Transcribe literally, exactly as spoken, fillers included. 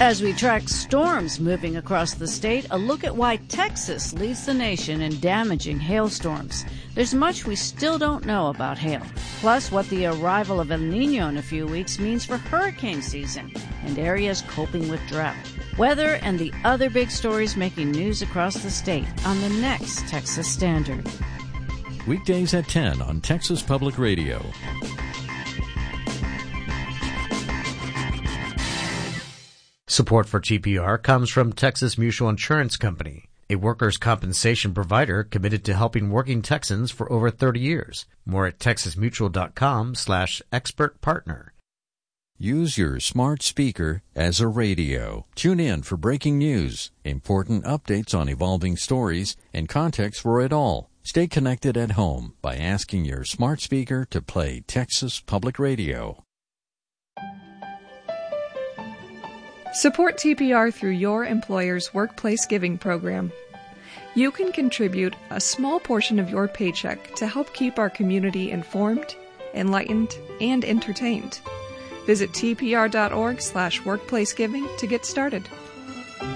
As we track storms moving across the state, a look at why Texas leads the nation in damaging hailstorms. There's much we still don't know about hail, plus what the arrival of El Niño in a few weeks means for hurricane season and areas coping with drought. Weather and the other big stories making news across the state on the next Texas Standard. Weekdays at ten on Texas Public Radio. Support for T P R comes from Texas Mutual Insurance Company, a workers' compensation provider committed to helping working Texans for over thirty years. More at texasmutual.com slash expert partner. Use your smart speaker as a radio. Tune in for breaking news, important updates on evolving stories, and context for it all. Stay connected at home by asking your smart speaker to play Texas Public Radio. Support T P R through your employer's workplace giving program. You can contribute a small portion of your paycheck to help keep our community informed, enlightened, and entertained. Visit tpr.org slash workplacegiving to get started.